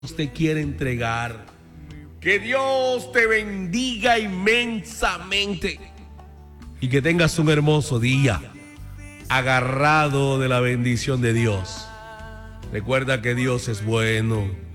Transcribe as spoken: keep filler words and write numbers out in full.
te quiere entregar. Que Dios te bendiga inmensamente y que tengas un hermoso día agarrado de la bendición de Dios. Recuerda que Dios es bueno.